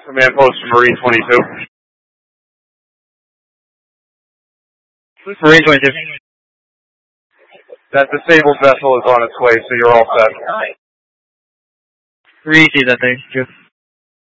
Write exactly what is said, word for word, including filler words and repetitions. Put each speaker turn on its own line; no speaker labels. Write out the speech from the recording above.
Command post to Marine twenty-two.
Marine twenty-two.
That disabled vessel is on its way, so you're all set.
Received that thing. Good.